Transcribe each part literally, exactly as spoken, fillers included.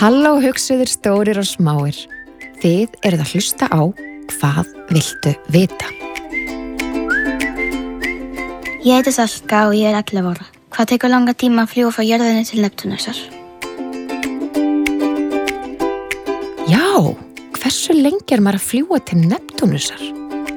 Halló hugsuðir stórir og smáir. Þið eruð að hlusta á Hvað viltu vita? Ég heiti Salka og ég er ellefu ára. Hvað tekur langa tíma að fljúga frá jörðinni til Neptúnusar? Já, hversu lengi er maður að fljúga til Neptúnusar?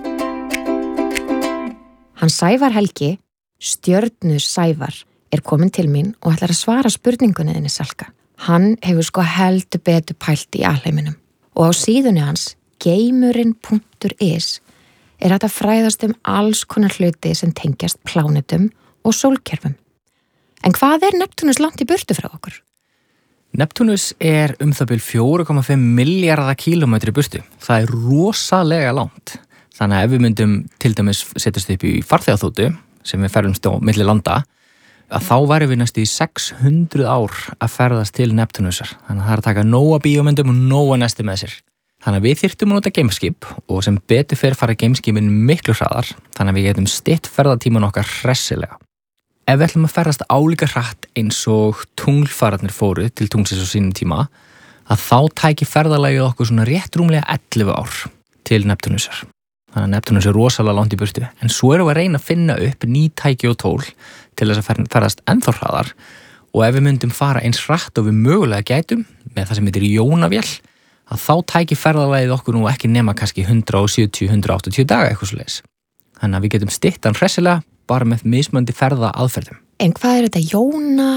Hann Sævar Helgi, stjörnu Sævar, er komin til mín og ætlar að svara spurningunni þinni, Salka. Hann hefur sko heldur betur pælt í alheiminum og á síðunni hans, geimurinn punktur is, er hægt að fræðast um alls konar hluti sem tengjast plánetum og sólkerfum. En hvað er Neptúnus langt í burtu frá okkur? Neptúnus er um það bil fjögur komma fimm milljarða kílómetri í burtu. Það er rosalega langt. Þannig að ef við myndum til dæmis setjast upp í farþegaþotu sem við ferðumst á milli landa, að þá væri við næstu í sex hundruð ár að ferðast til Neptúnusar. Þannig að það er að taka nóga bíómyndum og nóga nesti með sér. Þannig að við þyrftum að nota geimskip og sem betur fer fara geimskipin miklu hraðar, þannig að við getum stytt ferðatíman okkar hressilega. Ef við ætlum að ferðast álíka hratt eins og tunglfararnir fóru til tunglsins á sínum tíma, að þá tæki ferðalagið okkur svona rétt rúmlega ellefu ár til Neptúnusar. Þannig að Neptúnus er rosalega langt í burtu, en svo erum við að reyna að finna upp ný tæki og tól til þess að ferðast ennþá hraðar, og ef við myndum fara eins hratt og við mögulega gætum með það sem heitir jónavél, að þá tæki ferðalagið okkur nú ekki nema kannski hundrað sjötíu til hundrað áttatíu daga eitthvað svoleiðis. Þannig að við getum stytt hann hressilega bara með mismunandi ferða aðferðum. En hvað er þetta jóna?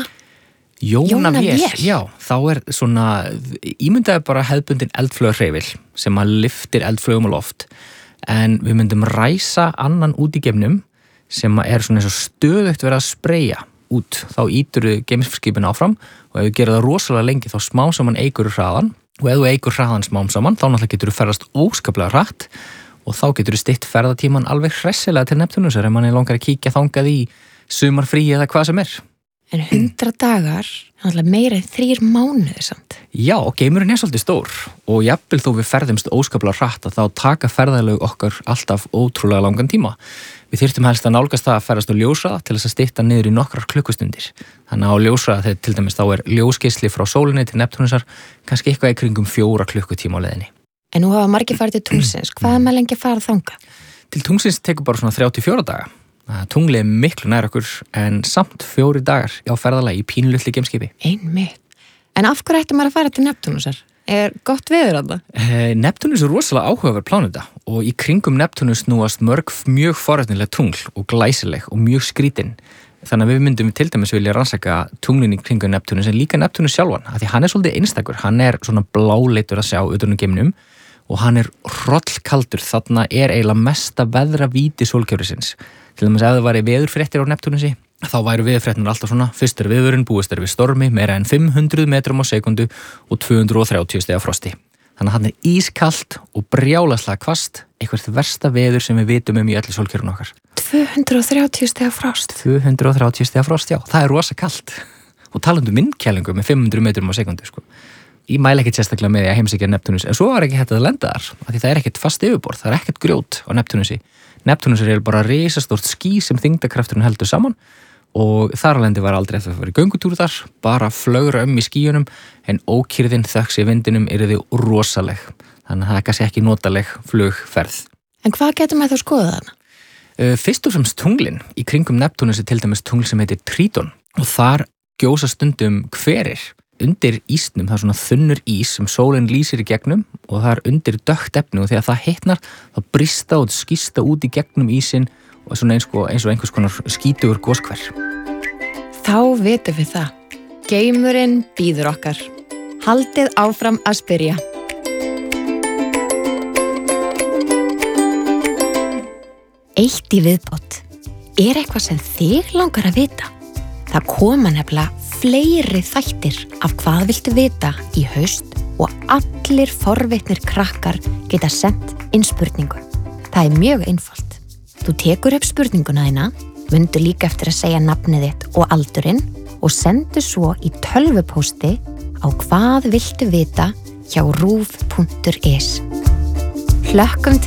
Jónavél, já, þá er svona, ímyndaði bara hefðbundin eldflaugarhreyfil sem að lyftir eldflaugum á loft, en við myndum ræsa annan út í geimnum sem er svona eins og stöðugt verið að spreyja út. Þá ítur við geimskipin áfram og ef við gerum það rosalega lengi þá smám saman eikur hraðan, og ef þú eikur hraðan smám saman þá náttúrulega getur þú ferðast óskaplega hratt og þá getur þú stytt ferðatíman alveg hressilega til Neptúnusar ef manni langar að kíkja þangað í sumarfríi eða hvað sem er. En hundrað dagar, náttúrulega meira en þrír mánuði samt. Já, geimurinn er svolítið stór og jafnvel þó við ferðumst óskaplega hratt að þá taka ferðalög okkar alltaf ótrúlega langan tíma. Við þyrftum helst að nálgast það að ferðast á ljóshraða til þess að stytta niður í nokkrar klukkustundir. Þannig að á ljóshraða þegar til dæmis þá er ljósgeisli frá sólinni til Neptúnusar kannski eitthvað í kringum fjóra klukkutíma á leiðinni. En nú hafa margir farið til tunglsins. Hvað er maður lengi að fara þangað? Til tunglsins tekur bara svona þrjátíu og fjóra daga. Tunglið er miklu nær okkur en samt fjóri dagar á ferðalagi í pínulitli geimskipi. Einmitt. En af hverju ætti maður að fara til Neptúnusar? Er gott veður þarna? Eh, Neptúnus er rosalega áhugaverð pláneta og í kringum Neptúnus snúast mörg mjög forvitnileg tungl og glæsileg og mjög skrítin. Þannig að við myndum til dæmis vilja rannsaka tunglin í kringum Neptúnus en líka Neptúnus sjálfan, af því hann er svolítið einstakur. Hann er svona bláleitur að sjá utan um geimnum og hann er hrollkaldur. Þarna er eiginlega mesta veðravíti sólkerfisins. Til dæmis ef það væri veðurfréttir á Neptúnusi, þá væru veðurfréttirnar alltaf svona: fyrst er viðvörun, búist er við stormi, meira en fimm hundruð metrum á sekundu og tvö hundruð þrjátíu stiga frosti. Þannig að hann er ískalt og brjálaslega hvasst, eitthvað versta veður sem við vitum um í öllu sólkerfinu okkar. tvö hundruð þrjátíu stiga frost? tvö hundruð þrjátíu stiga frost, já, það er rosa kalt. Og talandi um vindkælingu með fimm hundruð metrum á sekundu, sko. Ég mæli ekkert sérstaklega með því að heimsækja Neptúnus, en svo var ekki hægt að lenda þar, af því það er ekkert fast yfirborð, það er ekkert grjót á Neptúnusi. Neptúnus er bara risastórt ský sem þyngdarkrafturinn heldur saman og þar að lendi var aldrei eftir að fara í göngutúr þar, bara flögra um í skýjunum, en ókyrðin þökks í vindinum yrði rosaleg, þannig að það er kannski ekki notaleg flugferð. En hvað getur maður þá skoðað þarna? Fyrst og fremst tunglin. Í kringum Neptúnus er til dæmis tungl sem heitir Tríton og þar gjósa stundum hverir. Undir ísnum, það er svona þunnur ís sem sólin lýsir í gegnum og það er undir dökkt efni og þegar það hitnar þá brista og skýsta út í gegnum ísin og svona eins og, eins og einhvers konar skítugur goskver. Þá vitum við það. Geimurinn bíður okkar. Haldið áfram að spyrja. Eitt í viðbót. Er eitthvað sem þig langar að vita? Það koma nefnilega fleiri þættir af Hvað viltu vita í haust og allir forvitnir krakkar geta sent inn spurningu. Það er mjög einfalt. Þú tekur upp spurninguna þína, mundu líka eftir að segja nafnið þitt og aldurinn og sendu svo í tölvupósti á hvað viltu vita hjá rúv punktur is. Hlökkum